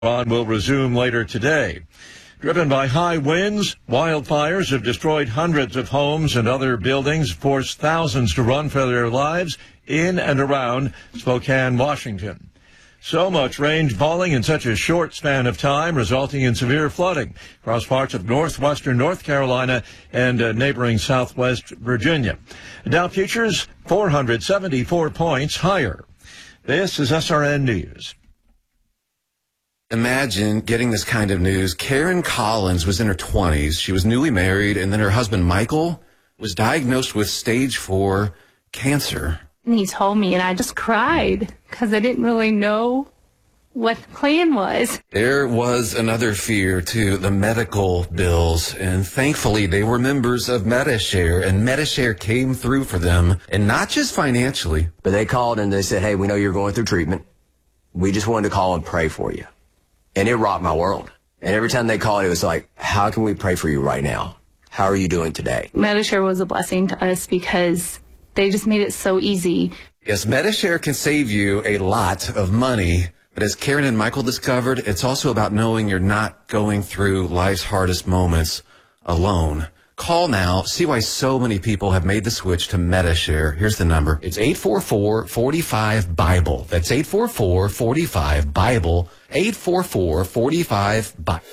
On will resume later today. Driven by high winds, wildfires have destroyed hundreds of homes and other buildings, forced thousands to run for their lives in and around Spokane, Washington. So much rain falling in such a short span of time, resulting in severe flooding across parts of northwestern North Carolina and neighboring southwest Virginia. Dow futures 474 points higher. This is SRN News. Imagine getting this kind of news. Karen Collins was in her 20s. She was newly married, and then her husband, Michael, was diagnosed with stage 4 cancer. And he told me, and I just cried because I didn't really know what the plan was. There was another fear, too, the medical bills, and thankfully they were members of Medi-Share, and Medi-Share came through for them, and not just financially. But they called and they said, hey, we know you're going through treatment. We just wanted to call and pray for you. And it rocked my world. And every time they called, it was like, how can we pray for you right now? How are you doing today? Medi-Share was a blessing to us because they just made it so easy. Yes, Medi-Share can save you a lot of money. But as Karen and Michael discovered, it's also about knowing you're not going through life's hardest moments alone. Call now. See why so many people have made the switch to Medi-Share. Here's the number. It's 844-45-BIBLE. That's 844-45-BIBLE. 844-45-BIBLE.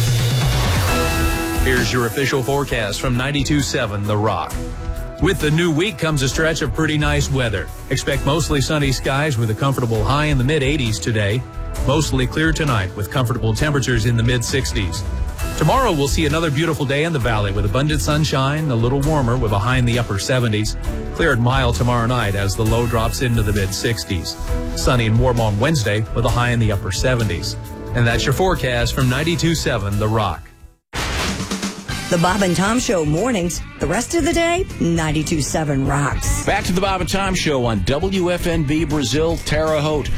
Here's your official forecast from 92.7 The Rock. With the new week comes a stretch of pretty nice weather. Expect mostly sunny skies with a comfortable high in the mid-80s today. Mostly clear tonight with comfortable temperatures in the mid-60s. Tomorrow we'll see another beautiful day in the valley with abundant sunshine, a little warmer with a high in the upper 70s. Clear and mild tomorrow night as the low drops into the mid-60s. Sunny and warm on Wednesday with a high in the upper 70s. And that's your forecast from 92.7 The Rock. The Bob and Tom Show mornings. The rest of the day, 92.7 rocks. Back to the Bob and Tom Show on WFNB Brazil, Terre Haute.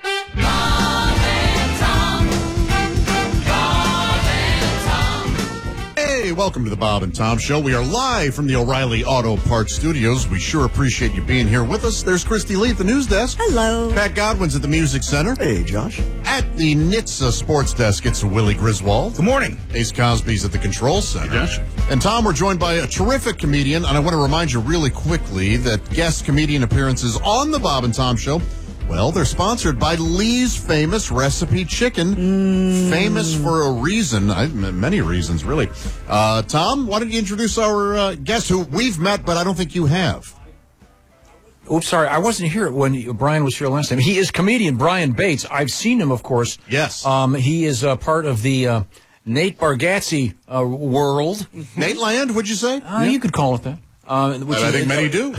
Hey, welcome to the Bob and Tom Show. We are live from the O'Reilly Auto Parts Studios. We sure appreciate you being here with us. There's Christy Lee at the news desk. Hello. Pat Godwin's at the Music Center. Hey, Josh. At the NHTSA Sports Desk, it's Willie Griswold. Good morning. Ace Cosby's at the Control Center. Yes. And Tom, we're joined by a terrific comedian, and I want to remind you really quickly that guest comedian appearances on the Bob and Tom Show, well, they're sponsored by Lee's Famous Recipe Chicken. Famous for a reason, many reasons, really. Tom, why don't you introduce our guest who we've met, but I don't think you have. Oops, sorry, I wasn't here when Brian was here last time. He is comedian Brian Bates. I've seen him, of course. Yes. He is part of the Nate Bargatze world. Nate Land, would you say? You could call it that. Which I think many do.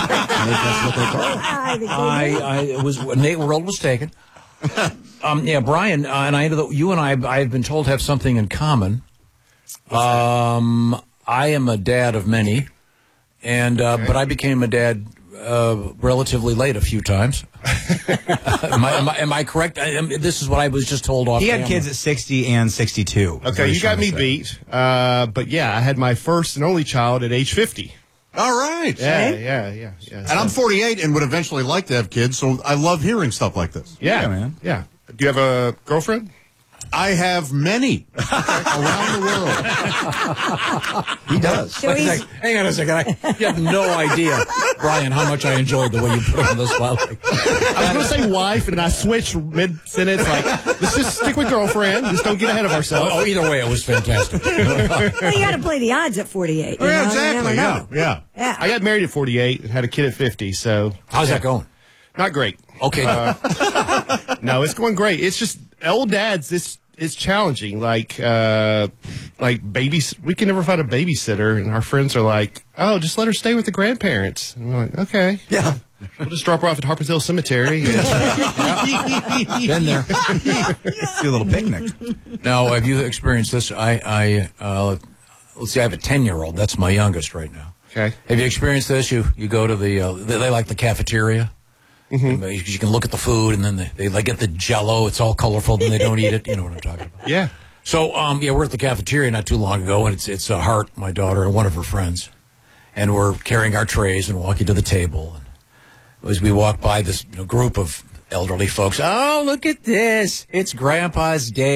Nate World was taken. Yeah, Brian and I, you and I have been told have something in common. I am a dad of many, and but I became a dad relatively late a few times. Am I correct? This is what I was just told off. He had kids at 60 and 62. Okay, you got me beat. But yeah, I had my first and only child at age 50. All right. Yeah. And I'm 48 and would eventually like to have kids, so I love hearing stuff like this. Yeah, man. Yeah. Do you have a girlfriend? I have many around the world. He does. Hang on a second. You have no idea, Brian, how much I enjoyed the way you put it on the spot. I was going to say wife, and I switched mid-sentence. Like, let's just stick with girlfriend. Just don't get ahead of ourselves. Oh, either way, it was fantastic. Well, you got to play the odds at 48. Yeah, exactly. Yeah. I got married at 48 and had a kid at 50, so. How's that going? Not great. Okay. No, it's going great. It's just old dads. It's challenging. Like babies. We can never find a babysitter, and our friends are like, "Oh, just let her stay with the grandparents." And we're like, "Okay, yeah, we'll just drop her off at Harpers Hill Cemetery." Been there. Do a little picnic. Now, have you experienced this? Let's see. I have a 10-year-old. That's my youngest right now. Okay. Have you experienced this? You go to they like the cafeteria. Mm-hmm. You can look at the food, and then they get the Jell-O. It's all colorful, and they don't eat it. You know what I'm talking about? Yeah. So, we're at the cafeteria not too long ago, and it's Hart, my daughter, and one of her friends, and we're carrying our trays and walking to the table. And as we walk by this group of elderly folks. Oh, look at this. It's Grandpa's day.